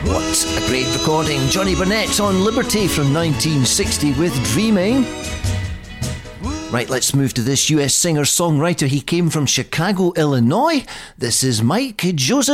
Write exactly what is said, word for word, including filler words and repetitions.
What a great recording. Johnny Burnett on Liberty from nineteen sixty with Dreaming. Right, let's move to this U S singer-songwriter. He came from Chicago, Illinois. This is Mike Joseph.